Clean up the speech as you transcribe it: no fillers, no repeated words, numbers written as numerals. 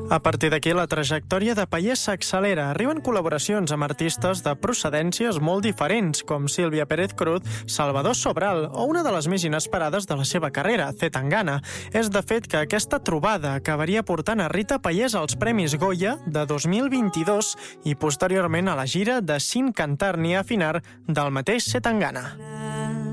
A partir d'aquí, la trajectòria de Pallés s'accelera. Arriben col·laboracions amb artistes de procedències molt diferents, com Sílvia Pérez Cruz, Salvador Sobral o una de les més inesperades de la seva carrera, Zetangana. És, de fet, que aquesta trobada acabaria portant a Rita Pallés als Premis Goya de 2022 i posteriorment a la gira de Sin Cantar ni Afinar del mateix Zetangana.